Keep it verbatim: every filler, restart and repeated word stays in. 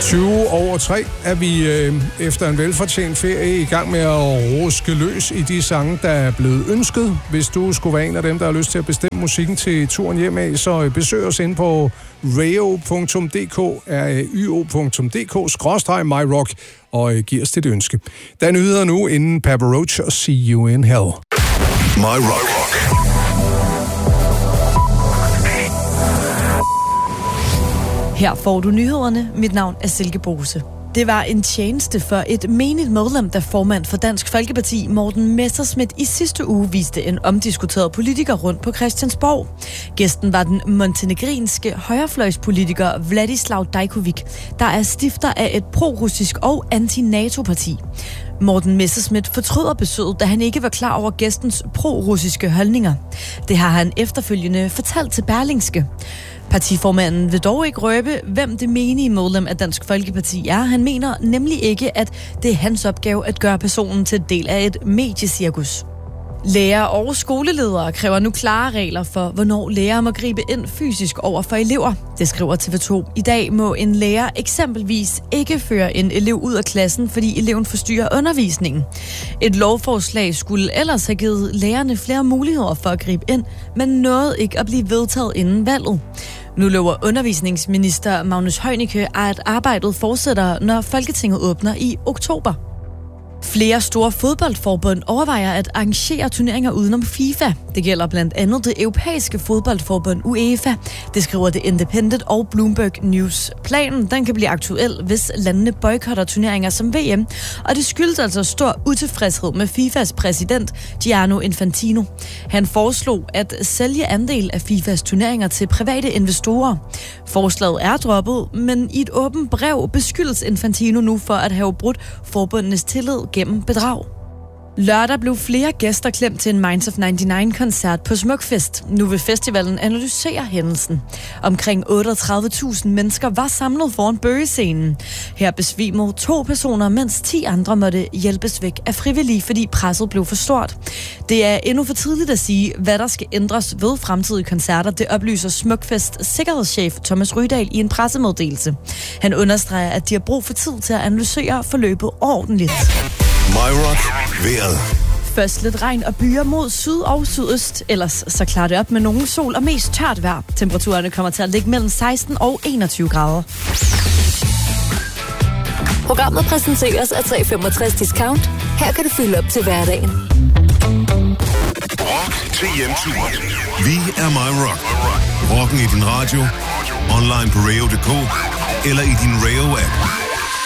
tyve over tre er vi øh, efter en velfortjent ferie i gang med at ruske løs i de sange, der er blevet ønsket. Hvis du skulle være en af dem, der har lyst til at bestemme musikken til turen hjem af, så besøg os ind på rayo punktum d k, r a y o punktum d k, skråstreg myrock, og øh, giv os dit ønske. Der er nyheder nu inden Papa Roach og See You in Hell. MyRock. Her får du nyhederne. Mit navn er Silke Bose. Det var en tjeneste for et menigt medlem, da formand for Dansk Folkeparti, Morten Messerschmidt, i sidste uge viste en omdiskuteret politiker rundt på Christiansborg. Gæsten var den montenegrinske højrefløjspolitiker Vladislav Dajkovic, der er stifter af et pro-russisk og anti-NATO-parti. Morten Messerschmidt fortryder besøget, da han ikke var klar over gæstens pro-russiske holdninger. Det har han efterfølgende fortalt til Berlingske. Partiformanden vil dog ikke røbe, hvem det menige medlem af Dansk Folkeparti er. Han mener nemlig ikke, at det er hans opgave at gøre personen til del af et mediecirkus. Lærer og skoleledere kræver nu klare regler for, hvornår lærere må gribe ind fysisk over for elever. Det skriver T V to. I dag må en lærer eksempelvis ikke føre en elev ud af klassen, fordi eleven forstyrrer undervisningen. Et lovforslag skulle ellers have givet lærerne flere muligheder for at gribe ind, men nåede ikke at blive vedtaget inden valget. Nu lover undervisningsminister Magnus Heunicke, at arbejdet fortsætter, når Folketinget åbner i oktober. Flere store fodboldforbund overvejer at arrangere turneringer udenom FIFA. Det gælder blandt andet det europæiske fodboldforbund UEFA. Det skriver The Independent og Bloomberg News. Planen den kan blive aktuel, hvis landene boykotter turneringer som V M. Og det skyldes altså stor utilfredshed med FIFAs præsident Gianni Infantino. Han foreslog at sælge andel af FIFAs turneringer til private investorer. Forslaget er droppet, men i et åbent brev beskyldes Infantino nu for at have brudt forbundenes tillid gennem bedrag. Lørdag blev flere gæster klemt til en Minds of nioghalvfems-koncert på Smukfest. Nu vil festivalen analysere hændelsen. Omkring otteogtredive tusind mennesker var samlet foran bøgescenen. Her besvimede to personer, mens ti andre måtte hjælpes væk af frivillige, fordi presset blev for stort. Det er endnu for tidligt at sige, hvad der skal ændres ved fremtidige koncerter. Det oplyser Smukfest sikkerhedschef Thomas Rydahl i en pressemeddelelse. Han understreger, at de har brug for tid til at analysere forløbet ordentligt. MyRock vejret. Først lidt regn og byer mod syd og sydøst. Ellers så klarer det op med nogen sol og mest tørt vejr. Temperaturerne kommer til at ligge mellem seksten og enogtyve grader. Programmet præsenteres af tre femogtres Discount. Her kan du fylde op til hverdagen. Rock til hjemturen. Vi er MyRock. Rocken i din radio, online på rayo punktum d k eller i din Rayo-app.